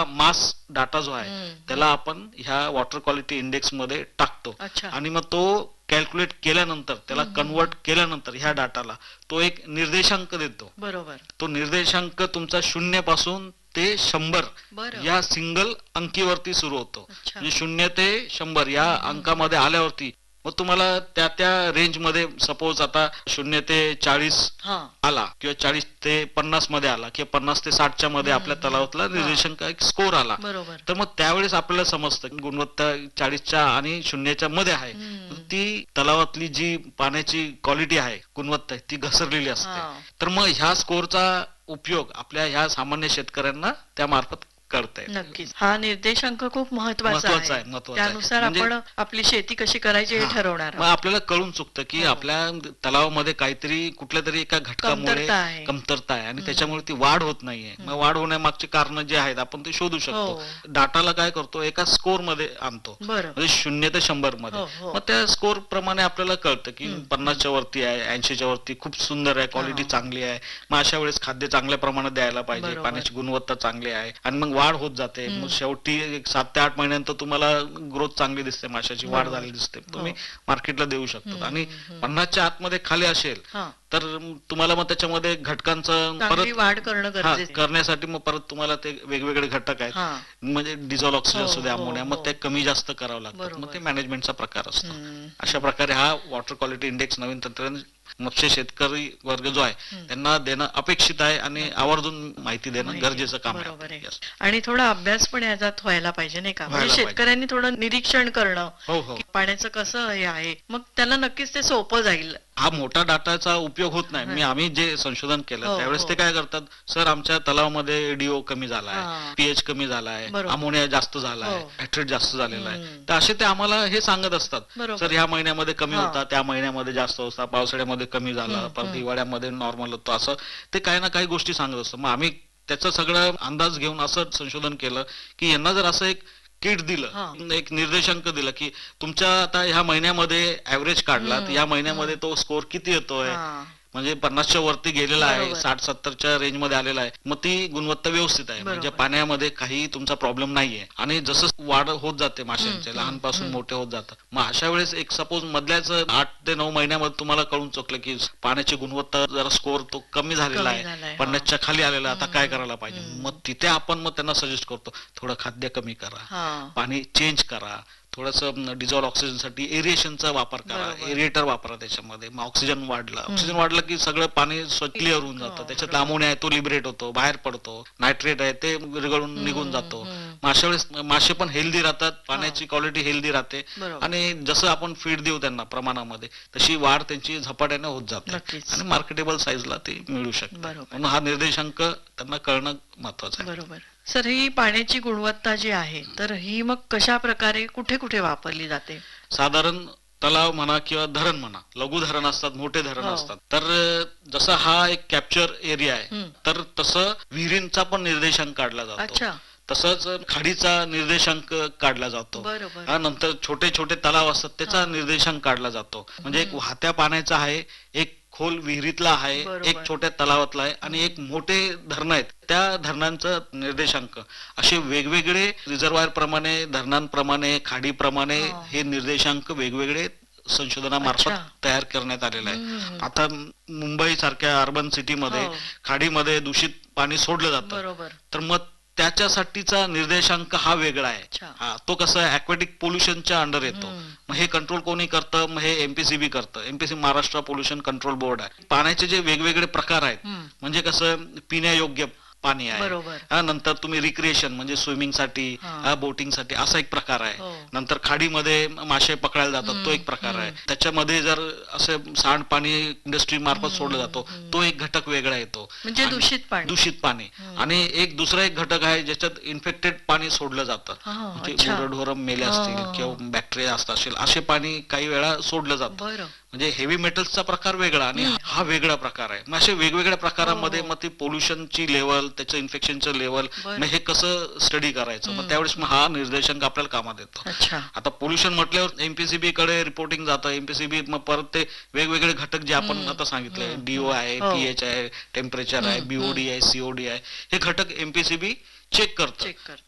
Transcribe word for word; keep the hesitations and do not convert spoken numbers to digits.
मास data जो आहे हम्म. त्याला आपण ह्या वॉटर क्वालिटी इंडेक्स मध्ये टाकतो अच्छा. आणि मग तो कॅल्क्युलेट केल्यानंतर त्याला हम्म, कन्वर्ट केल्यानंतर ह्या डाटाला तो एक निर्देशांक देतो. बरोबर. तो निर्देशांक तुमचा शून्य पासून ते शंभर बरं. या सिंगल अंकीवरती सुरू होतो. अच्छा. म्हणजे शून्य ते शंभर या हम्म, हम्म. अंकामध्ये आल्यावरती मग तुम्हाला त्या त्या रेंज मध्ये सपोज आता शून्य ते चाळीस हा. आला किंवा चाळीस ते पन्नास मध्ये आला किंवा पन्नास ते साठच्या मध्ये हम्म, आपल्या हम्म. तलावातला हा. निर्देशांक एक स्कोर आला बरोबर. तर मग त्यावेळेस आपल्याला समजतं की गुणवत्ता चाळीसच्या आणि शून्यच्या मध्ये आहे. हम्म. ती तलावातली जी पाण्याची क्वालिटी आहे गुणवत्ता आहे ती घसरलेली असते. हा. तर मग ह्या स्कोरचा उपयोग आपल्या ह्या सामान्य शेतकऱ्यांना त्यामार्फत करता येतो. नक्कीच हा निर्देशांक खूप महत्वाचा महत्वाचा आहे. आहे महत्वाचा आहे. त्यानुसार म्हणजे आपण आपली शेती कशी करायची हे हा. ठरवणार मग आहोत. आपल्याला कळून चुकतं की हो. आपल्या तलावामध्ये काहीतरी कुठल्या तरी एका घटकामुळे कमतरता आहे. कमतरता आहे आणि हम्म. त्याच्यामुळे ती वाढ होत नाहीये. हम्म. मग वाढ होण्यामागचे कारण जे आहेत आपण ते शोधू शकतो. हो. डाटाला काय करतो एका स्कोर मध्ये आणतो बरं. म्हणजे शून्य ते शंभर मध्ये. हो, हो. मग त्या स्कोर प्रमाणे आपल्याला कळतं की हम्म. पन्नासच्या वरती आहे ऐंशीच्या वरती खूप सुंदर आहे क्वालिटी हा. चांगली आहे. मग अशा वेळेस खाद्य चांगल्या प्रमाणात द्यायला पाहिजे बरोबर. पाण्याची गुणवत्ता चांगली आहे आणि मग वाढ होत जाते. हम्म. मग शेवटी एक सात ते आठ महिन्यानंतर तुम्हाला ग्रोथ चांगली दिसते माशाची वाढ बरोबर. झालेली दिसते हो. तुम्ही मार्केटला देऊ शकता. हम्म, आणि हम्म. पन्नासच्या आतमध्ये खाली असेल हा. तर तुम्हाला मग त्याच्यामध्ये घटकांचं चांगली परत वाढ करणं हा गरजेचं आहे. करण्यासाठी मग परत तुम्हाला ते वेगवेगळे घटक आहेत हा. म्हणजे डिझॉल्व ऑक्सिजन हो, असू दे हो, अमोनिया हो. मग ते कमी जास्त करावं लागतं. बरोबर. मग ते मॅनेजमेंटचा प्रकार असतो. हम्म. अशा प्रकारे हा वॉटर क्वालिटी इंडेक्स नवीन तंत्रज्ञान मत्स्य शेतकरी वर्ग जो आहे हम्म. त्यांना देणं अपेक्षित आहे आणि आवर्जून माहिती देणं माहिती. गरजेचं काम आहे. बरोबर आहे. Yes. आणि थोडा अभ्यास पण याच्यात व्हायला पाहिजे नाही का म्हणजे व्हायला पाहिजे. शेतकऱ्यांनी थोडं निरीक्षण करणं हो हो की पाण्याचं कसं हे आहे मग त्याला नक्कीच ते सोपं जाईल. हा मोठा डाटाचा उपयोग होत नाही. मी आम्ही जे संशोधन केलं हो, त्यावेळेस हो. ते काय करतात सर आमच्या तलावामध्ये डीओ कमी झाला हा. आहे पीएच कमी झाला आहे बरोबर. अमोनिया जास्त झाला आहे हो. नायट्रेट जास्त झालेला आहे. हम्म. तर असे ते आम्हाला हे सांगत असतात बरोबर. सर ह्या महिन्यामध्ये कमी हा. होता त्या महिन्यामध्ये जास्त होता पावसाळ्यामध्ये कमी झाला हम्म, परत हम्म. हिवाळ्यामध्ये नॉर्मल होतो असं ते काही ना काही गोष्टी सांगत असतात. मग आम्ही त्याचा सगळं अंदाज घेऊन असं संशोधन केलं की यांना जर असं एक किट हा. दिलं एक निर्देशांक दिलं की तुमच्या आता ह्या महिन्यामध्ये ऍव्हरेज काढला तर हम्म, या महिन्यामध्ये तो स्कोर किती येतोय हा. म्हणजे पन्नासच्या वरती गेलेला आहे बरोबर. साठ सत्तरच्या रेंज मध्ये आलेला आहे मग ती गुणवत्ता व्यवस्थित आहे म्हणजे बरोबर. पाण्यामध्ये काही तुमचा प्रॉब्लेम नाहीये. आणि जसं वाढ होत जाते माशांचे हम्म, लहानपासून हम्म. मोठे होत जातात मग अशा वेळेस एक सपोज मधल्याच आठ ते नऊ महिन्यामध्ये तुम्हाला कळून चुकलं की पाण्याची गुणवत्ता जरा स्कोर तो कमी झालेला कमी आहे झालाय, हा. पन्नासच्या खाली आलेला आता काय हम्म, करायला पाहिजे. हम्म. मग तिथे आपण मग त्यांना सजेस्ट करतो थोडं खाद्य कमी करा हा. पाणी चेंज करा थोडस डिझॉल्व ऑक्सिजन साठी एरिएशनचा वापर करा बरोबर. एरिएटर वापरा त्याच्यामध्ये मग ऑक्सिजन वाढला हम्म. ऑक्सिजन वाढलं की सगळं पाणी क्लिअर होऊन जातं हो, त्याच्यात बरोबर. अमोनिया आहे तो लिबरेट होतो बाहेर पडतो नायट्रेट आहे ते विरघळून हम्म, निघून जातो. हम्म. मग अशा वेळेस मासे पण हेल्दी राहतात पाण्याची क्वालिटी हेल्दी राहते बरोबर. आणि जसं आपण फीड देऊ त्यांना प्रमाणामध्ये तशी वाढ त्यांची झपाट्याने होत जाते नक्कीच. आणि मार्केटेबल साईजला ते मिळू शकते. बरोबर. म्हणून हा निर्देशांक त्यांना कळणं महत्वाचं आहे. बरोबर. सर ही पाण्याची गुणवत्ता जी आहे तर ही मग कशा प्रकारे कुठे कुठे वापरली जाते. साधारण तलाव म्हणा किंवा धरण म्हणा लघु धरण असतात मोठे धरण हो. असतात तर अं, जसा हा एक कॅप्चर एरिया आहे हम्म. तर तसं विहिरींचा पण निर्देशांक काढला जातो अच्छा. तसंच खाडीचा निर्देशांक काढला जातो. बरोबर. हा, नंतर छोटे छोटे तलाव असतात त्याचा हा. निर्देशांक काढला जातो म्हणजे एक हम्म. वाहत्या पाण्याचा आहे एक खोल विहिरीतला आहे बरोबर. एक छोट्या तलावातला आहे आणि एक मोठे धरण आहेत त्या धरणांचं निर्देशांक असे वेगवेगळे रिझर्वायर प्रमाणे धरणांप्रमाणे खाडीप्रमाणे हा. हे निर्देशांक वेगवेगळे संशोधनामार्फत अच्छा. तयार करण्यात आलेलं आहे. हम्म. आता मुंबई सारख्या अर्बन सिटीमध्ये हो. खाडीमध्ये दूषित पाणी सोडलं जातं बरोबर. तर मग त्याच्यासाठीचा निर्देशांक हा वेगळा आहे. अच्छा. हा तो कसं अक्वॅटिक पोल्युशनच्या अंडर येतो. हम्म. मग हे कंट्रोल कोणी करतं मग हे एमपीसीबी करतं MPC Maharashtra pollution control board आहे. पाण्याचे जे वेगवेगळे प्रकार आहेत हम्म. म्हणजे कसं पिण्यायोग्य पाणी आहे बरोबर. हा, नंतर तुम्ही रिक्रिएशन म्हणजे स्विमिंग साठी हा. बोटिंग साठी असा एक प्रकार आहे. हो. नंतर खाडीमध्ये मासे पकडायला जातात तो हम्म, एक प्रकार आहे. हम्म. त्याच्यामध्ये जर असे सांडपाणी इंडस्ट्री मार्फत हम्म, सोडला जातो हम्म. तो एक घटक वेगळा येतो म्हणजे आणि दूषित पाणी. दूषित पाणी हम्म. आणि एक दुसरा एक घटक आहे ज्याच्यात इन्फेक्टेड पाणी सोडलं जातं हा, म्हणजे अच्छा. गुरढोर मेले हा, असतील हा, हा. किंवा बॅक्टेरिया असत असेल असे पाणी काही वेळा सोडलं जातं बरं. म्हणजे हेवी मेटल्सचा प्रकार वेगळा आणि हम्म. हा वेगळा प्रकार आहे. मग असे वेगवेगळ्या प्रकारामध्ये हो, हो. मग ती पोल्युशनची लेवल त्याचं इन्फेक्शनचं लेवल बरं. मग हे कसं स्टडी करायचं हम्म. मग त्यावेळेस मग हा निर्देशांक आपल्याला कामात येतो. अच्छा. आता पोल्युशन म्हटल्यावर एमपीसीबी कडे रिपोर्टिंग जातं एमपीसीबी मग परत ते वेगवेगळे घटक जे आपण हम्म. आता सांगितले हम्म. डीओ आहे हो. पीएच आहे टेम्परेचर आहे हम्म. बीओडी आहे सीओडी आहे हे घटक एमपीसीबी चेक करतं. चेक कर.